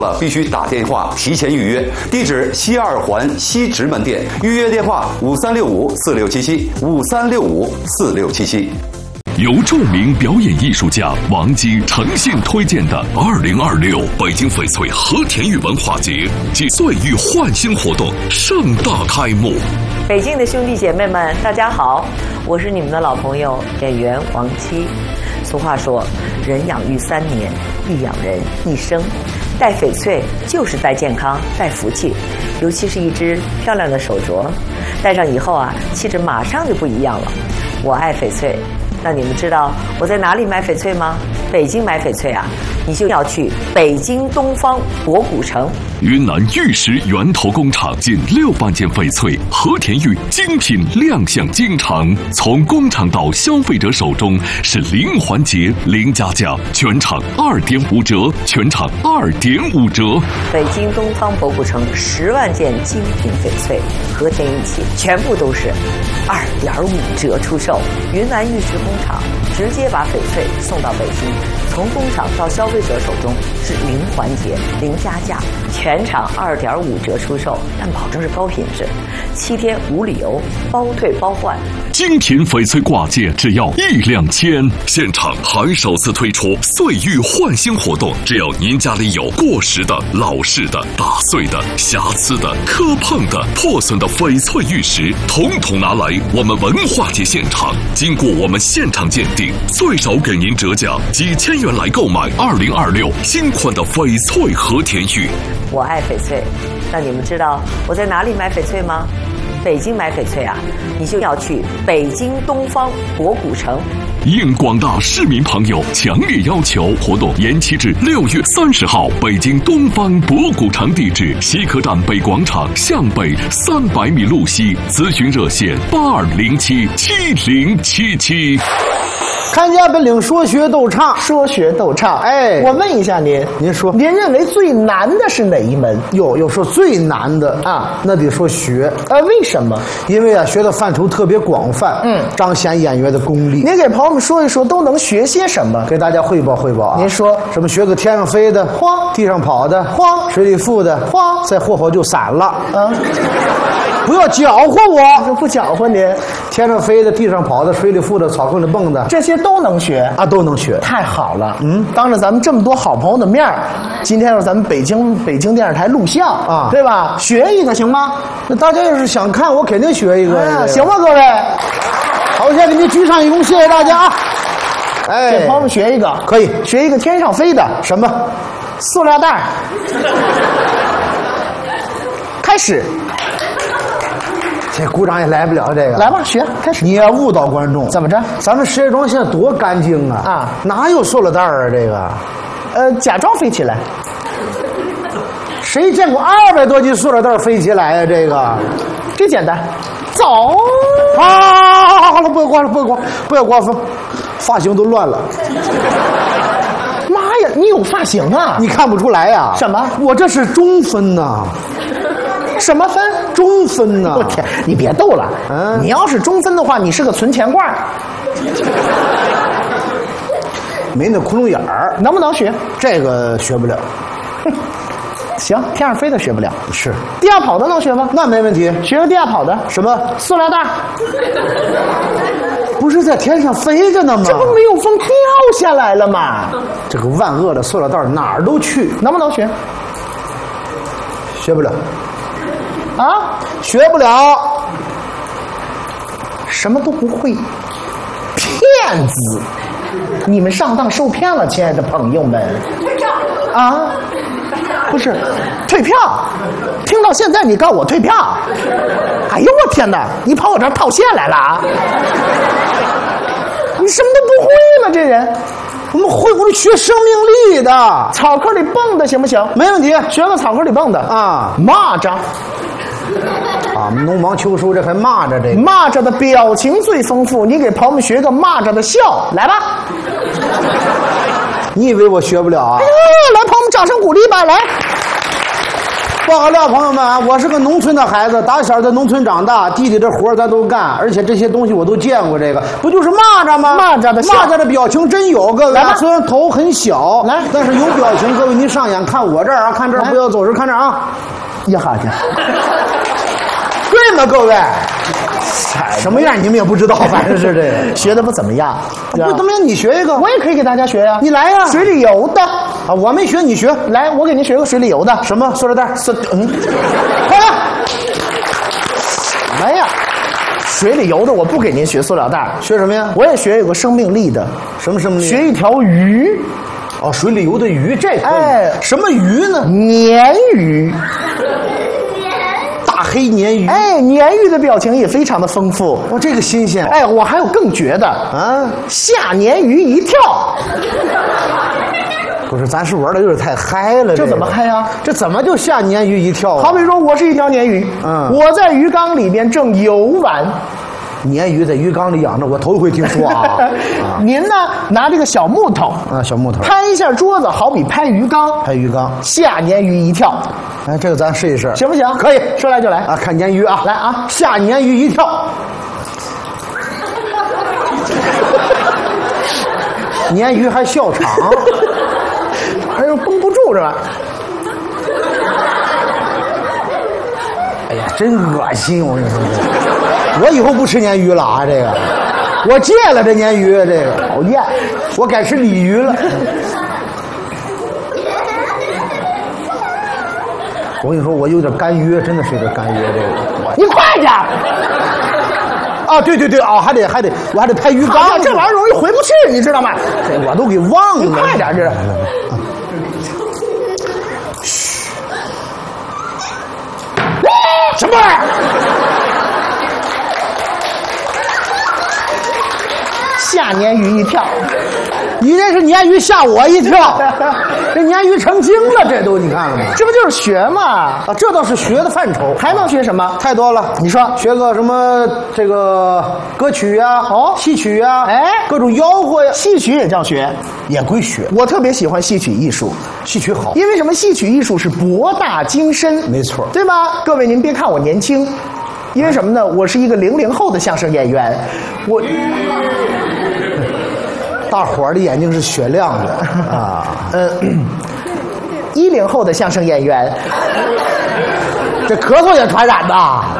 必须打电话提前预约，地址西二环西直门店，预约电话53654677，53654677。 由著名表演艺术家王姬诚信推荐的2026北京翡翠和田玉文化节暨岁玉焕新活动盛大开幕。 北京的兄弟姐妹们，大家好，我是你们的老朋友演员王姬。俗话说，人养育3年，必养人一生。戴翡翠就是戴健康、戴福气，尤其是一只漂亮的手镯，戴上以后啊，气质马上就不一样了。我爱翡翠。那你们知道我在哪里买翡翠吗？北京买翡翠啊，你就要去北京东方博古城。 云南玉石源头工厂近6万件翡翠和田玉精品亮相京城，从工厂到消费者手中是零环节、零加价，全场2.5折，全场2.5折。 北京东方博古城10万件精品翡翠和田玉器，全部都是2.5折出售。云南玉石工厂直接把翡翠送到北京，从工厂到消费者手中是零环节、零加价，全场2.5折出售，但保证是高品质，7天无理由，包退包换。 精品翡翠挂件只要1两千，现场还首次推出岁玉焕新活动，只要您家里有过时的、老式的、打碎的、瑕疵的、磕碰的、破损的翡翠玉石，统统拿来我们文化节现场，经过我们现场鉴定，最少给您折价几千元来购买2026新款的翡翠和田玉。 我爱翡翠，那你们知道我在哪里买翡翠吗？北京买翡翠啊，你就要去北京东方博古城。 应广大市民朋友强烈要求，活动延期至6月30号，北京东方博古城，地址西客站北广场向北300米路西，咨询热线82077077。 看家本领，说学逗唱， 说学逗唱。 哎， 我问一下您， 您说， 您认为最难的是哪一门？ 有说最难的啊，那得说学。 为什么？ 因为啊，学的范畴特别广泛，彰显演员的功力。 您给朋友们说一说，都能学些什么？ 给大家汇报汇报啊。 您说， 什么学个天上飞的， 慌； 地上跑的， 慌； 水里浮的， 慌； 再霍就散了。不要搅和我， 就不搅和您。 天上飞的，地上跑的，水里浮的，草坑里蹦的， 这些都能学啊，都能学。 太好了，当着咱们这么多好朋友的面儿，今天是咱们北京电视台录像啊，对吧？学一个行吗？ 那大家要是想看，我肯定学一个， 行吗，各位？ 好，我先给您鞠上一躬，谢谢大家啊！ 哎，给朋友们学一个， 可以学一个天上飞的什么？ 塑料袋。开始。 这鼓掌也来不了，这个来吧，学开始。 你要误导观众， 怎么着？ 咱们石家庄现在多干净啊！ 啊， 哪有塑料袋啊？这个， 假装飞起来。 谁见过200多斤塑料袋飞起来呀？这个， 这简单。走啊！好了，不要刮了，不要刮风，发型都乱了。 妈呀，你有发型啊？ 你看不出来呀？ 什么？ 我这是中分呐。 什么分？ 中分呐！ 我天，你别逗了。你要是中分的话，你是个存钱罐。 没那窟窿眼儿， 能不能学？ 这个学不了。 行，天上飞的学不了。 是。 地下跑的能学吗？ 那没问题。 学个地下跑的。 什么？ 塑料袋。 不是在天上飞着呢吗？ 这不没有风掉下来了吗？ 这个万恶的塑料袋哪儿都去， 能不能学？ 学不了。 啊， 学不了， 什么都不会，骗子！你们上当受骗了，亲爱的朋友们。啊，不是，退票。听到现在你告我退票，哎呦我天哪！你跑我这儿套现来了啊！你什么都不会吗？这人， 我们学生命力的， 草坑里蹦的行不行？ 没问题， 学个草坑里蹦的啊， 蚂蚱。 啊，农忙秋收这还蚂蚱，这个蚂蚱的表情最丰富，你给朋友们学个蚂蚱的笑，来吧。 你以为我学不了啊？ 哎呀，来，朋友们掌声鼓励吧，来。 报告了，朋友们，我是个农村的孩子，打小在农村长大，地里的活咱都干，而且这些东西我都见过。这个不就是蚂蚱吗？ 蚂蚱的蚂蚱的表情真有，各位来吧， 虽然头很小， 来， 但是有表情。各位，您上眼看我这儿啊，看这儿，不要走神，看这儿啊。 呀哈去， 对吗，各位？什么样你们也不知道，反正是这个， 学的不怎么样。 不怎么样，你学一个， 我也可以给大家学呀。 你来呀， 水里游的啊，我没学，你学。 来，我给您学个水里游的。 什么？塑料袋？ 快来！什么呀？水里游的，我不给您学塑料袋， 学什么呀？ 我也学有个生命力的。 什么生命力？ 学一条鱼。 哦，水里游的鱼，这可以。 哎， 什么鱼呢？ 鲶鱼。 大黑鲶鱼。 哎，鲶鱼的表情也非常的丰富。 哇，这个新鲜。 哎，我还有更绝的啊， 吓鲶鱼一跳。 不是，咱是玩的有点太嗨了。 这怎么嗨呀？ 这怎么就吓鲶鱼一跳啊？ 好比说，我是一条鲶鱼，我在鱼缸里边正游玩。 鲶鱼在鱼缸里养着，我头一回听说啊。 您呢，拿这个小木头啊，小木头拍一下桌子，好比拍鱼缸， 拍鱼缸， 吓鲶鱼一跳。 哎，这个咱试一试， 行不行？ 可以， 说来就来啊！看鲶鱼啊， 来啊， 吓鲶鱼一跳。鲶鱼还笑场， 哎呦，绷不住是吧？ 哎呀，真恶心！我跟你说，我以后不吃鲶鱼了啊！这个，我戒了这鲶鱼，这个讨厌， 我改吃鲤鱼了。我跟你说，我有点干约，真的是有点干约。这个， 你快点！ 啊，对对对，哦，还得，我还得拍鱼缸， 这玩意儿容易回不去，你知道吗？ 这我都给忘了。 你快点，这。 嘘，什么玩意儿？ 吓鲶鱼一跳。 你这是鲶鱼吓我一跳，这鲶鱼成精了，这都你看了吗？ 这不就是学吗？ 啊，这倒是学的范畴， 还能学什么？ 太多了。 你说学个什么这个歌曲呀，戏曲呀， 哎， 各种吆喝呀， 戏曲也叫学， 也归学。 我特别喜欢戏曲艺术， 戏曲好， 因为什么？戏曲艺术是博大精深， 没错， 对吧？各位，您别看我年轻，因为什么呢？我是一个00后的相声演员，我。 大伙儿的眼睛是雪亮的啊 ，10后的相声演员， 这咳嗽也传染的。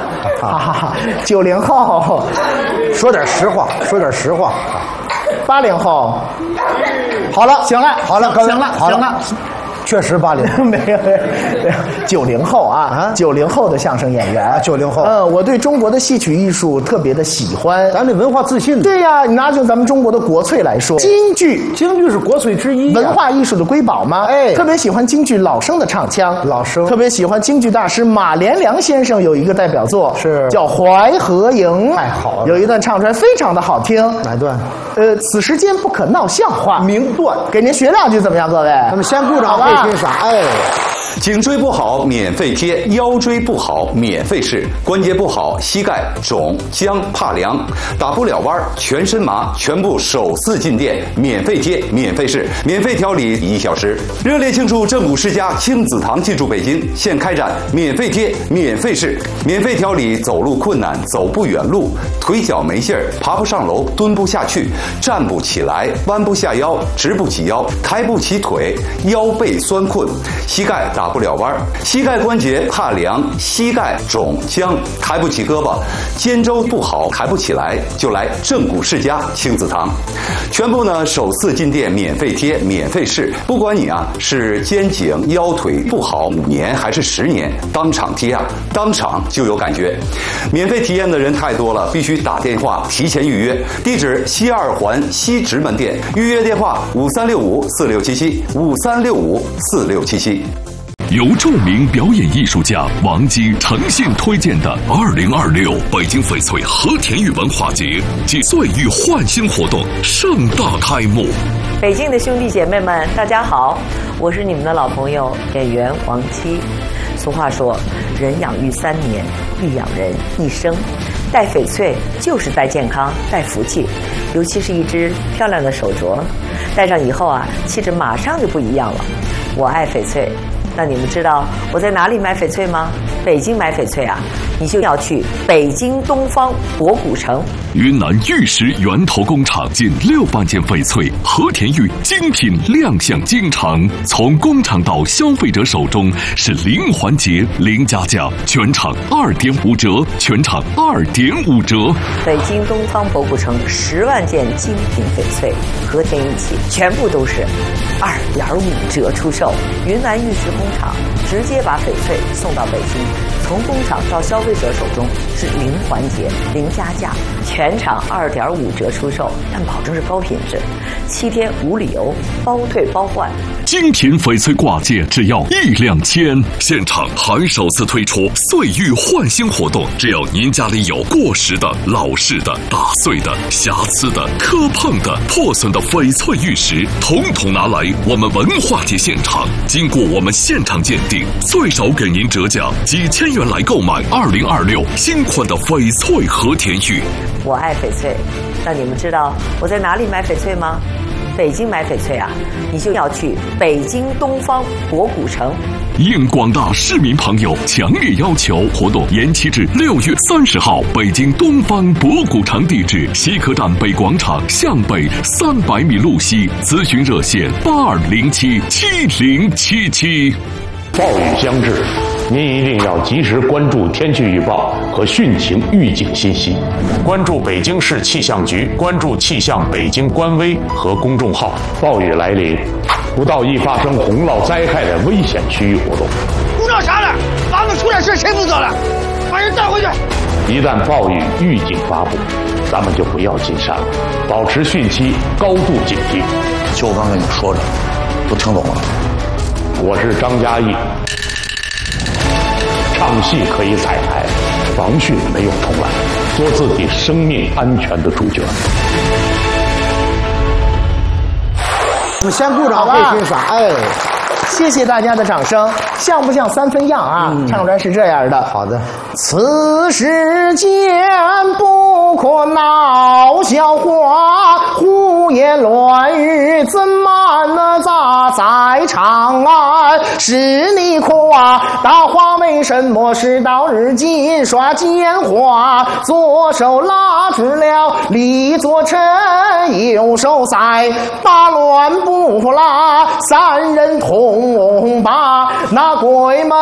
90后， 说点实话，说点实话。 80后， 好了， 行了， 好了， 行了，行了。 确实80 没有，90后啊，90后的相声演员 ，90后。 我对中国的戏曲艺术特别的喜欢， 咱这文化自信。 对呀，你拿就咱们中国的国粹来说，京剧是国粹之一， 文化艺术的瑰宝吗？ 哎， 特别喜欢京剧老生的唱腔， 老生， 特别喜欢京剧大师马连良先生有一个代表作是叫《淮河营》， 太好了， 有一段唱出来非常的好听。 哪段？ 此时间不可闹笑话， 名段， 给您学2句怎么样，各位？ 咱们先鼓掌，会欣赏。哎， 颈椎不好免费贴，腰椎不好免费试，关节不好膝盖肿僵怕凉，打不了弯全身麻，全部首次进店免费贴免费试，免费调理1小时。热烈庆祝正骨世家亲子堂进驻北京，现开展免费贴免费试，免费调理走路困难走不远路，腿脚没劲儿爬不上楼蹲不下去站不起来弯不下腰直不起腰抬不起腿腰背酸困膝盖打不了弯膝盖关节怕凉膝盖肿僵抬不起胳膊肩周不好抬不起来就来正骨世家亲子堂，全部呢首次进店免费贴免费试，不管你是肩颈腰腿不好5年还是10年，当场贴当场就有感觉。免费体验的人太多了，必须打电话提前预约。地址西2环西直门店，预约电话5365467753654677。 由著名表演艺术家王姬诚信推荐的2026北京翡翠和田玉文化节暨岁玉焕新活动盛大开幕。 北京的兄弟姐妹们，大家好，我是你们的老朋友演员王姬。俗话说，人养育3年，必养人1生。戴翡翠就是戴健康、戴福气，尤其是一只漂亮的手镯，戴上以后气质马上就不一样了。我爱翡翠， 那你们知道我在哪里买翡翠吗？北京买翡翠啊，你就要去北京东方博古城。 云南玉石源头工厂近6万件翡翠和田玉精品亮相京城，从工厂到消费者手中是零环节零加价，全场2.5折，全场2.5折。 北京东方博古城10万件精品翡翠和田玉器，全部都是2.5折出售。云南玉石工厂直接把翡翠送到北京，从工厂到消费者手中是零环节零加价，全场2.5折出售，但保证是高品质，7天无理由，包退包换。 精品翡翠挂件只要1两千，现场还首次推出岁玉换新活动，只要您家里有过时的、老式的、打碎的、瑕疵的、磕碰的、破损的翡翠玉石，统统拿来我们文化节现场，经过我们现场鉴定，最少给您折价几千元来购买2026新款的翡翠和田玉。 我爱翡翠，那你们知道我在哪里买翡翠吗？北京买翡翠啊，你就要去北京东方博古城。 应广大市民朋友强烈要求，活动延期至6月30号。北京东方博古城地址：西客站北广场向北300米路西。咨询热线82077077。 暴雨将至，您一定要及时关注天气预报和汛情预警信息，关注北京市气象局，关注气象北京官微和公众号。暴雨来临，不到易发生洪涝灾害的危险区域活动。 鼓捣啥了？房子出点事谁负责了？把人带回去。 一旦暴雨预警发布，咱们就不要进山了，保持汛期高度警惕。 就我刚跟你说着，都听懂了。 我是张嘉译，唱戏可以彩排，防汛没有重来，做自己生命安全的主角。 我们先鼓掌吧，欣赏。哎， 谢谢大家的掌声，像不像3分样啊？唱出来是这样的。 好的。 此世间不可闹笑话，胡言乱语怎么能在长安？是你夸大话为什么事到日今耍奸猾？左手拉住了李左臣，右手在把乱不拉，3人同把那鬼门